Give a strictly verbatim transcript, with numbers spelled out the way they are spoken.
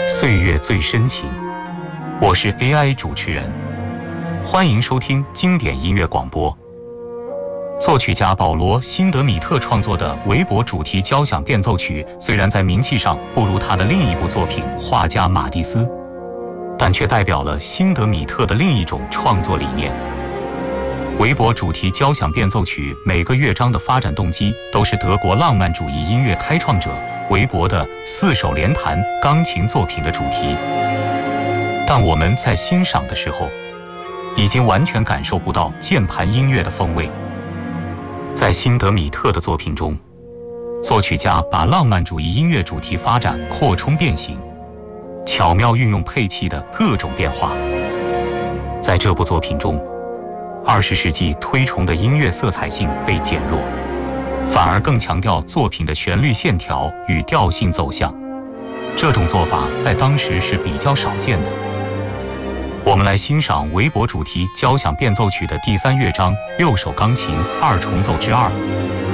岁月最深情，我是 A I 主持人，欢迎收听经典音乐广播。作曲家保罗·辛德米特创作的韦伯主题交响变奏曲，虽然在名气上不如他的另一部作品《画家马蒂斯》，但却代表了辛德米特的另一种创作理念。韦伯主题交响变奏曲每个乐章的发展动机都是德国浪漫主义音乐开创者韦伯的四手联弹钢琴作品的主题，但我们在欣赏的时候，已经完全感受不到键盘音乐的风味。在辛德米特的作品中，作曲家把浪漫主义音乐主题发展扩充变形，巧妙运用配器的各种变化。在这部作品中，二十世纪推崇的音乐色彩性被减弱，反而更强调作品的旋律线条与调性走向。这种做法在当时是比较少见的。我们来欣赏韦伯主题交响变奏曲的第三乐章六首钢琴二重奏之二。